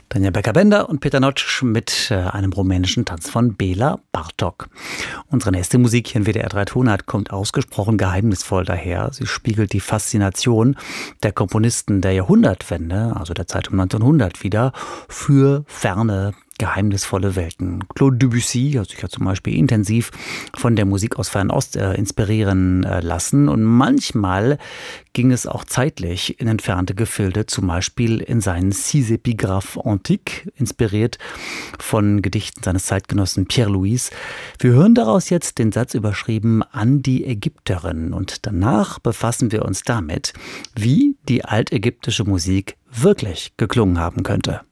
Tanja Becker-Bender und Peter Notsch mit einem rumänischen Tanz von Bela Bartok. Unsere nächste Musik hier in WDR 3 Tonart kommt ausgesprochen geheimnisvoll daher. Sie spiegelt die Faszination der Komponisten der Jahrhundertwende, also der Zeit um 1900 wieder, für ferne, geheimnisvolle Welten. Claude Debussy hat sich ja zum Beispiel intensiv von der Musik aus Fernost inspirieren lassen und manchmal ging es auch zeitlich in entfernte Gefilde, zum Beispiel in seinen Six Épigraphes Antiques, inspiriert von Gedichten seines Zeitgenossen Pierre Louis. Wir hören daraus jetzt den Satz überschrieben an die Ägypterin und danach befassen wir uns damit, wie die altägyptische Musik wirklich geklungen haben könnte.